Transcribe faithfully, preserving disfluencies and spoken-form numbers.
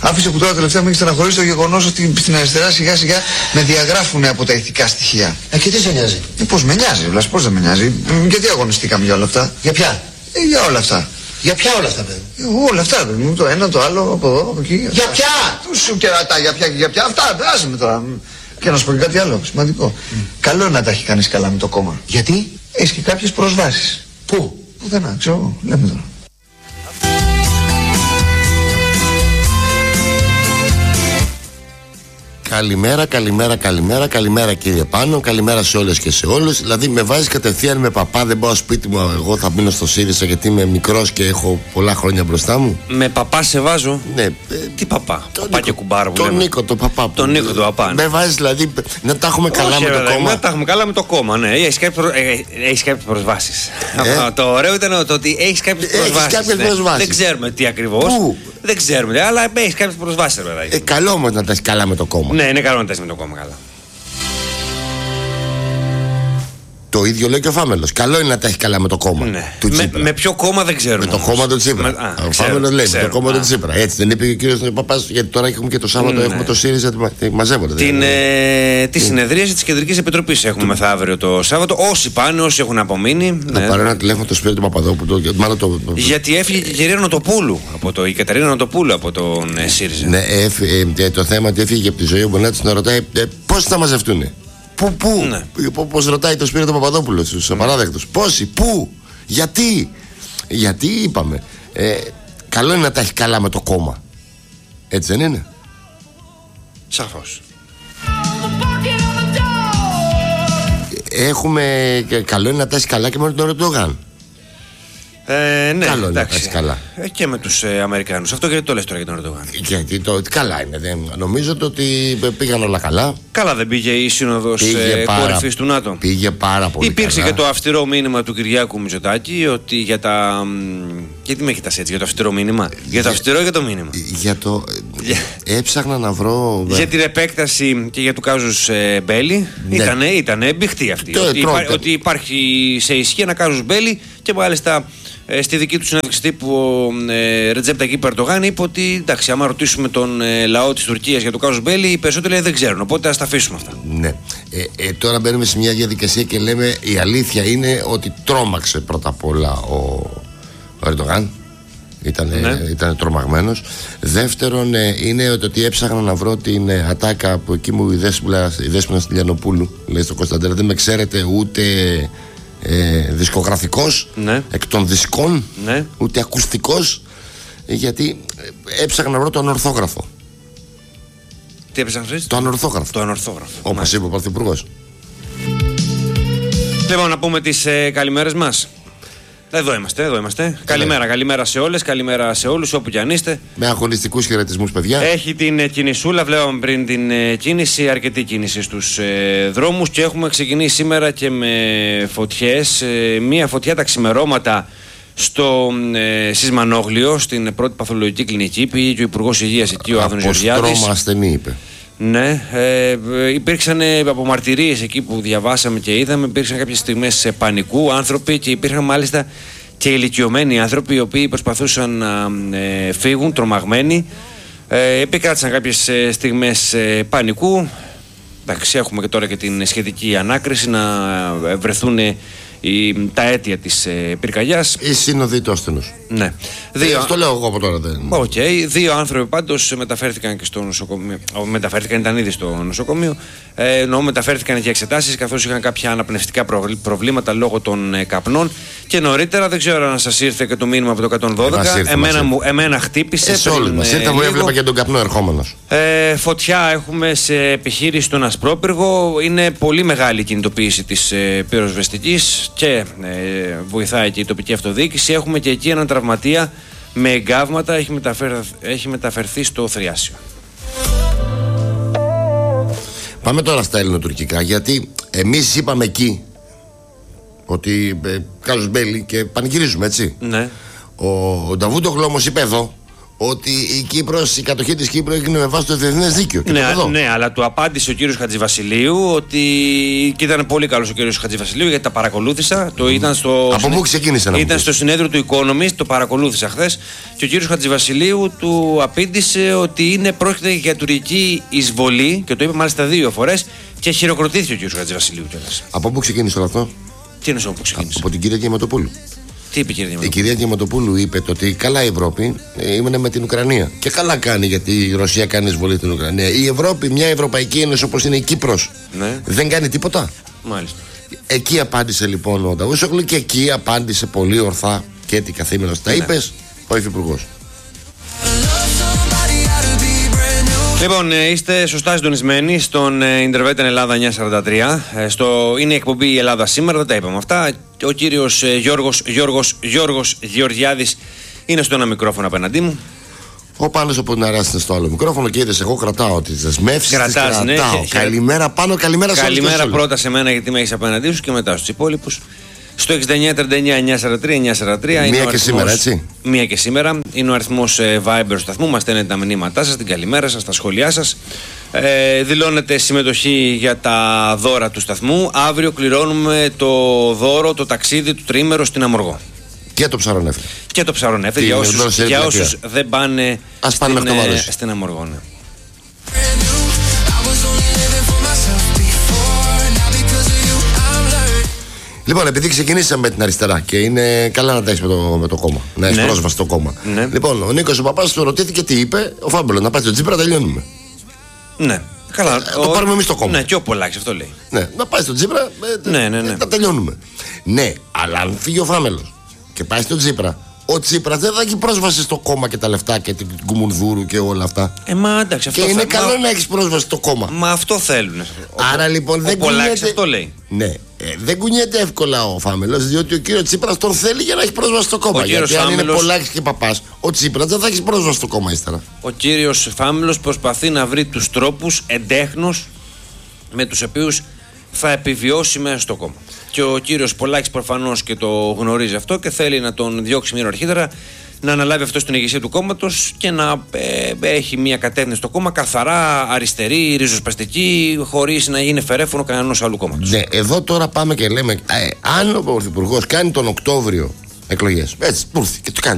Άφησε που τώρα τελευταία με έχει στεναχωρήσει το γεγονός ότι στην αριστερά σιγά σιγά με διαγράφουν από τα ηθικά στοιχεία. Ε, και τι σε νοιάζει? Ε, πώς με νοιάζει, Βλάς, πώς δεν με νοιάζει. Γιατί αγωνιστήκαμε για όλα αυτά? Για ποια? Ε, για όλα αυτά. Για ποια όλα αυτά, παιδί? Ε, όλα αυτά, παιδί μου. Το ένα, το άλλο, από εδώ, από εκεί. Για ποια? Του σου κερατά, για ποια και για ποια. Αυτά, άσε με τώρα. Και να σου πω και κάτι άλλο σημαντικό. Mm. Καλό είναι να τα έχει κανείς καλά με το κόμμα. Γιατί? Έχεις και κάποιες προσβάσεις. Πού? Πουθενά, ξέρω, λέμε τώρα. Καλημέρα, καλημέρα, καλημέρα, καλημέρα κύριε Πάνο, καλημέρα σε όλες και σε όλους. Δηλαδή με βάζεις κατευθείαν με παπά, δεν πάω σπίτι μου, εγώ θα μείνω στο ΣΥΡΙΖΑ γιατί είμαι μικρός και έχω πολλά χρόνια μπροστά μου. Με παπά σε βάζω. Ναι. Τι παπά? Τον παπά και κουμπάρο που Τον λέμε. Νίκο, τον παπά. Τον Νίκο, τον παπά. Με βάζεις δηλαδή να τα έχουμε καλά. Όχι, με το ρε, κόμμα. Να τα έχουμε καλά με το κόμμα, ναι. Έχεις κάποιες προ... ε, προσβάσεις. Ε? Το ωραίο ήταν το ότι έχεις κάποιες Έχεις προσβάσεις. κάποιες ναι. προσβάσεις. Δεν ξέρουμε τι ακριβώς. Πού? Δεν ξέρουμε, αλλά έχεις κάποιες προσβάσεις, ρε. Ε, καλό όμως να τα έχεις καλά με το κόμμα. Ναι, είναι καλό να τα έχεις με το κόμμα καλά. Το ίδιο λέει και ο Φάμελος. Καλό είναι να τα έχει καλά με το κόμμα Ναι. του Με, Τσίπρα. με ποιο κόμμα δεν ξέρουμε. Με το όμως. κόμμα του Τσίπρα. Με, α, ο ξέρω, Φάμελος λέει ξέρω, με το κόμμα α. του Τσίπρα. Έτσι δεν είπε και ο κύριος Παπάς? Γιατί τώρα έχουμε και το Σάββατο, Ναι. έχουμε το ΣΥΡΙΖΑ. Τι μαζεύονται. Την, δηλαδή. ε, τη συνεδρίαση της Κεντρικής Επιτροπής έχουμε μεθαύριο το Σάββατο. Όσοι πάνε, όσοι έχουν απομείνει. Να ναι. πάρω ένα τηλέφωνο το Σπύρο του Παπαδόπουλου. Μάλλον το. Γιατί έφυγε και η κυρία Νοτοπούλου, από το, η Κατερίνα Νοτοπούλου από τον ε, ΣΥΡΙΖΑ. Ναι, έφυ, ε, το θέμα ότι έφυγε από τη ζωή μου, να της να ρωτάει ε, πώς θα μαζευτούν. Πού, πού, Ναι. πώς ρωτάει το Σπύρο του Παπαδόπουλου στους Ναι. απαράδεκτους. Πόσοι, πού, γιατί. Γιατί είπαμε. Ε, καλό είναι να τα έχει καλά με το κόμμα. Έτσι δεν είναι? Σαφώς. Έχουμε και καλό είναι να τα έχει καλά και με τον Ερντογάν. Ε, ναι, Καλό είναι να εντάξει. τα έχει καλά. Ε, και με τους ε, Αμερικάνους. Αυτό γιατί το λες τώρα για τον Ερντογάν? Γιατί το, καλά είναι. Δεν, νομίζω το ότι πήγαν όλα καλά. Καλά δεν πήγε η σύνοδος Πήγε ε, πάρα- κορυφής του ΝΑΤΟ? Πήγε πάρα πολύ Υπήρξε καλά. και το αυστηρό μήνυμα του Κυριάκου Μητσοτάκη ότι για τα. μ, Γιατί με κοιτάς έτσι, για το αυστηρό μήνυμα? Για το αυστηρό ή για το μήνυμα? Για το. Για- Έψαχνα να βρω. Για την επέκταση και για του κάζους ε, Μπέλη. Ναι. Ήτανε, ήτανε μπηχτή αυτή. Το ότι, τρώτε. υπά- ότι υπάρχει σε ισχύ ένα κάζους Μπέλη και μάλιστα ε, στη δική του συνέντευξη τύπου ο ε, Ρετζέπ Ταγιίπ Ερντογάν είπε ότι εντάξει, άμα ρωτήσουμε τον ε, λαό της Τουρκίας για το κάζους Μπέλη, οι περισσότεροι δεν ξέρουν. Οπότε ας τα αφήσουμε αυτά. Ναι. Ε, ε, τώρα μπαίνουμε σε μια διαδικασία και λέμε η αλήθεια είναι ότι τρόμαξε πρώτα απ' όλα ο, ο Ερντογάν. Ήτανε, Ναι. ήτανε τρομαγμένος. Δεύτερον, ε, είναι ότι, ότι έψαχνα να βρω την ε, ατάκα από εκεί μου η Δέσποινα, η Δέσποινα Στυλιανοπούλου. Λέει στο Κωνσταντέρα, δεν με ξέρετε ούτε ε, δισκογραφικός, Ναι. εκ των δισκών, Ναι. ούτε ακουστικός, ε, γιατί ε, έψαχνα να βρω το ανορθόγραφο. Τι έπαιζε να βρεις? Το ανορθόγραφο. Το ανορθόγραφο. Όπως Μάλιστα. είπε ο Πρωθυπουργός. Λοιπόν, να πούμε τις ε, καλημέρες μας. Εδώ είμαστε, εδώ είμαστε. Καλημέρα, καλημέρα σε όλες, καλημέρα σε όλους, όπου κι αν είστε. Με αγωνιστικούς χαιρετισμούς, παιδιά. Έχει την ε, κινησούλα, βλέπαμε πριν την ε, κίνηση, αρκετή κίνηση στους ε, δρόμους και έχουμε ξεκινήσει σήμερα και με φωτιές. Ε, μία φωτιά τα ξημερώματα στο ε, Σισμανόγλιο, στην πρώτη παθολογική κλινική. Πήγε και ο Υπουργός Υγείας εκεί, ο Άδωνης Γεωργιάδης. Αποστρώμα ασθενή, είπε. Ναι, ε, υπήρξαν ε, από μαρτυρίες εκεί που διαβάσαμε και είδαμε, υπήρξαν κάποιες στιγμές ε, πανικού άνθρωποι και υπήρχαν μάλιστα και ηλικιωμένοι άνθρωποι οι οποίοι προσπαθούσαν να ε, φύγουν τρομαγμένοι. Ε, επικράτησαν κάποιες ε, στιγμές ε, πανικού. Εντάξει, έχουμε και τώρα και την σχετική ανάκριση να ε, βρεθούν ε, οι, τα αίτια της ε, πυρκαγιάς. Η σύνοδοι του ασθενούς. Ναι. Δύο... Αυτό λέω εγώ από τώρα. Δεν... Οκ. Okay. Δύο άνθρωποι πάντως μεταφέρθηκαν και στο νοσοκομείο. Μεταφέρθηκαν, ήταν ήδη στο νοσοκομείο. Ε, ενώ μεταφέρθηκαν για εξετάσεις καθώς είχαν κάποια αναπνευστικά προβλήματα λόγω των ε, καπνών. Και νωρίτερα, δεν ξέρω αν σας ήρθε και το μήνυμα από το εκατόν δώδεκα. Ε, ήρθε, εμένα, μου, εμένα χτύπησε. Ε, σε όλους μας ήρθε, μου έβλεπα και τον καπνό ερχόμενος. Ε, φωτιά έχουμε σε επιχείρηση στον Ασπρόπυργο. Είναι πολύ μεγάλη η κινητοποίηση της ε, πυροσβεστικής και ε, βοηθάει και η τοπική αυτοδιοίκηση. Έχουμε και εκεί έναν τραυματία με εγκάβματα, έχει, μεταφερ... έχει μεταφερθεί στο Θριάσιο. Πάμε τώρα στα ελληνοτουρκικά, γιατί εμείς είπαμε εκεί ότι ε, Κάζος Μπέλη και πανηγυρίζουμε, έτσι. Ναι. Ο, ο Νταβούντογλου όμως είπε εδώ ότι η Κύπρος, η κατοχή της Κύπρου έγινε με βάση το διεθνές δίκαιο. Και ναι, το ναι, αλλά του απάντησε ο κύριος Χατζηβασιλείου ότι. Και ήταν πολύ καλός ο κύριος Χατζηβασιλείου γιατί τα παρακολούθησα. Το ήταν στο Από πού ξεκίνησε να Ήταν στο συνέδριο του Economist, το παρακολούθησα χθες. Και ο κύριος Χατζηβασιλείου του απήντησε ότι είναι πρόκειται για τουρκική εισβολή. Και το είπε μάλιστα δύο φορές. Και χειροκροτήθηκε ο κύριος Χατζηβασιλείου κιόλας. Από πού ξεκίνησε όλο αυτό? Τι είναι από πού ξεκίνησε? Από την κυρία Διαματοπούλου. Τι είπε η κυρία Η κυρία Διαματοπούλου είπε το ότι καλά η Ευρώπη ήμουν με την Ουκρανία. Και καλά κάνει γιατί η Ρωσία κάνει εισβολή στην Ουκρανία. Η Ευρώπη, μια Ευρωπαϊκή Ένωση όπως είναι η Κύπρος, ναι. δεν κάνει τίποτα. Μάλιστα. Εκεί απάντησε λοιπόν ο Νταβούσογλου και εκεί απάντησε πολύ ορθά και τι καθήμενος τα ναι. είπες ο Υφυπουργός. Λοιπόν, είστε σωστά συντονισμένοι στον Ιντερβέτεν Ελλάδα εννιακόσια σαράντα τρία. Στο, είναι η εκπομπή η Ελλάδα σήμερα, δεν τα είπαμε αυτά. Ο κύριος Γιώργος, Γιώργος, Γιώργος Γεωργιάδης είναι στο ένα μικρόφωνο απέναντί μου. Ο Πάνος από την Αράση είναι στο άλλο μικρόφωνο και είδες, εγώ κρατάω τις δεσμεύσεις. Κρατάς, ναι. Καλημέρα πάνω, καλημέρα σε όλους. Καλημέρα πρώτα σε μένα γιατί με έχεις απέναντί σου και μετά στους υπόλοιπους. Στο εξήντα εννιά τριάντα εννιά εννιακόσια σαράντα τρία εννιακόσια σαράντα τρία. Μία είναι και αριθμός, σήμερα, έτσι. Μία και σήμερα. Είναι ο αριθμός ε, Viber του σταθμού. Μας στέλνετε τα μηνύματά σας, την καλημέρα σας, τα σχόλιά σας. Ε, δηλώνετε συμμετοχή για τα δώρα του σταθμού. Αύριο κληρώνουμε το δώρο, το ταξίδι του τριήμερου στην Αμοργό. Και το Ψαρονέφρι. Και το Ψαρονέφρι για όσους, για όσους δεν πάνε, Ας πάνε στην, ε, στην Αμοργό. Ναι. Λοιπόν, επειδή ξεκινήσαμε με την αριστερά και είναι καλά να τα έχεις με το, με το κόμμα, να έχεις ναι. πρόσβαση στο κόμμα. Ναι. Λοιπόν, ο Νίκος ο Παπάς του ρωτήθηκε τι είπε, ο Φάμπελο, να πάει στο Τσίπρα, τελειώνουμε. Ναι. Καλά, ε, ο... Το πάρουμε εμείς στο κόμμα. Ναι, και ο Πολάκης αυτό λέει. Ναι, να πάει στο Τσίπρα, ε, ναι, ναι, ναι. Ε, να τελειώνουμε. Ναι, αλλά αν φύγει ο Φάμελος και πάει στο Τσίπρα, ο Τσίπρας δεν θα έχει πρόσβαση στο κόμμα και τα λεφτά και την Κουμουνδούρου και όλα αυτά. Ε, μα εντάξει, αυτό και είναι θα... καλό μα... να έχεις πρόσβαση στο κόμμα. Μα αυτό θέλουν. Άρα λοιπόν ο δεν κουνιέται. Αυτό λέει. Ναι, ε, δεν κουνιέται εύκολα ο Φάμελος, διότι ο κύριος Τσίπρας τον θέλει για να έχει πρόσβαση στο κόμμα. Ο γιατί αν Φάμελος... είναι Πολάκης και Παπάς, ο Τσίπρας δεν θα έχει πρόσβαση στο κόμμα ύστερα. Ο κύριος Φάμελος προσπαθεί να βρει τους τρόπους εντέχνους με τους οποίους θα επιβιώσει μέσα στο κόμμα. Και ο κύριος Πολάκης προφανώς και το γνωρίζει αυτό και θέλει να τον διώξει μια αρχίτερα, να αναλάβει αυτό στην ηγεσία του κόμματος και να ε, έχει μια κατεύθυνση στο κόμμα καθαρά αριστερή, ριζοσπαστική, χωρίς να γίνει φερέφωνο κανένας άλλου κόμματος. Ναι, εδώ τώρα πάμε και λέμε, ε, αν ο Πρωθυπουργός κάνει τον Οκτώβριο εκλογές, έτσι, πουρθει και το κάνει.